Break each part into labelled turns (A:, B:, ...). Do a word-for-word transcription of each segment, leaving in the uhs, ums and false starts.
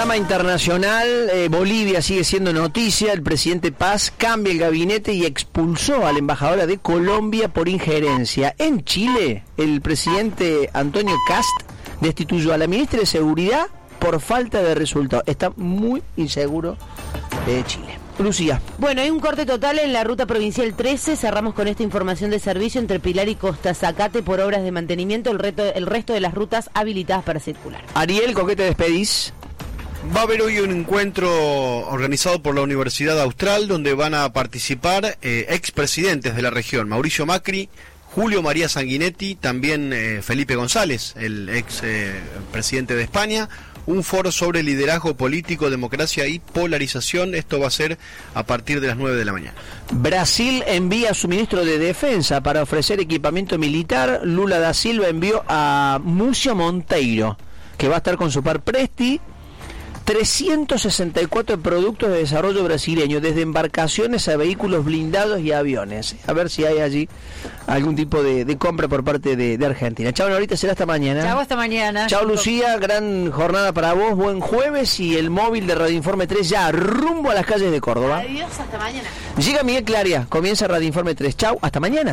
A: panorama internacional, eh, Bolivia sigue siendo noticia. El presidente Paz cambia el gabinete y expulsó a la embajadora de Colombia por injerencia. En Chile, el presidente Antonio Kast destituyó a la ministra de Seguridad por falta de resultados. Está muy inseguro de Chile. Lucía.
B: Bueno, hay un corte total en la ruta provincial trece. Cerramos con esta información de servicio entre Pilar y Costa Zacate por obras de mantenimiento. El, reto, el resto de las rutas habilitadas para circular.
A: Ariel, ¿con qué te despedís?
C: Va a haber hoy un encuentro organizado por la Universidad Austral donde van a participar eh, expresidentes de la región. Mauricio Macri, Julio María Sanguinetti, también eh, Felipe González, el ex eh, presidente de España. Un foro sobre liderazgo político, democracia y polarización. Esto va a ser a partir de las nueve de la mañana.
A: Brasil envía a su ministro de Defensa para ofrecer equipamiento militar. Lula da Silva envió a Múcio Monteiro, que va a estar con su par Presti. trescientos sesenta y cuatro productos de desarrollo brasileño, desde embarcaciones a vehículos blindados y aviones. A ver si hay allí algún tipo de, de compra por parte de, de Argentina. Chao, Norita, será hasta mañana.
B: Chao, hasta mañana.
A: Chao, Lucía, gran jornada para vos, buen jueves, y el móvil de Radio Informe tres ya rumbo a las calles de Córdoba.
B: Adiós, hasta mañana.
A: Llega Miguel Claria, comienza Radio Informe tres. Chao, hasta mañana.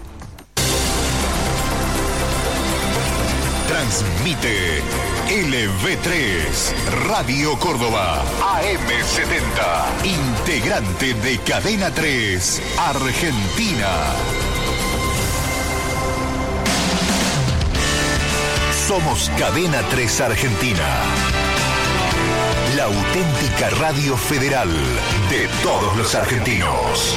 D: Transmite L V tres, Radio Córdoba, A M setenta, integrante de Cadena tres, Argentina. Somos Cadena tres Argentina, la auténtica radio federal de todos los argentinos.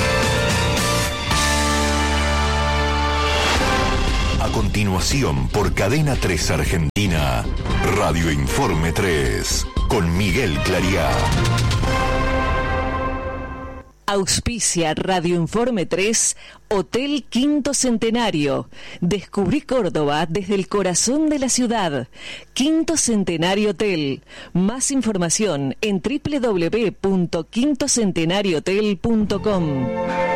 D: A continuación, por Cadena tres Argentina, Radio Informe tres, con Miguel Clariá.
E: Auspicia Radio Informe tres, Hotel Quinto Centenario. Descubrí Córdoba desde el corazón de la ciudad. Quinto Centenario Hotel. Más información en doble u doble u doble u punto quinto centenario hotel punto com.